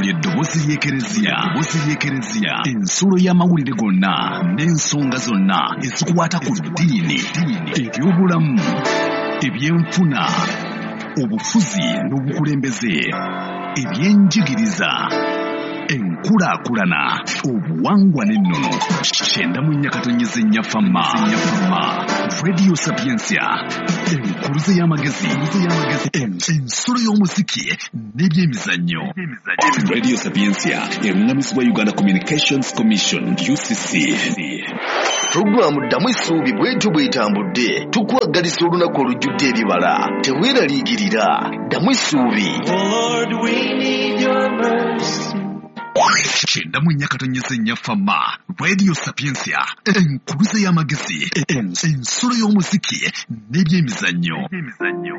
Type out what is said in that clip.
lye ddoboozi ly'ekereziya ensulo y'amawulire gonna n'ensonga zonna ezikwata ku ddiini ebyobulamu ebyenfuna obufuzi n'obukulembeze ebyenjigiriza enkulaakulana obuwangwa n'ennono 94.4 FM Radio Sapientia enkuluze y'amagezi ensulo y'omuziki n'ebyemizannyo Radio Sapientia eruŋŋamizibwa Uganda Communications Commission UCC. Programu ddamu essuubi bwetyo bwetambudde tukwaggalisa olunaku olujjudde ebibala teweeraliikirira ddamu essuubi. Chenda munyakatonyeze FM Radio Sapientia enkuluze y'amagezi ensulo y'omuziki n'ebyemizannyo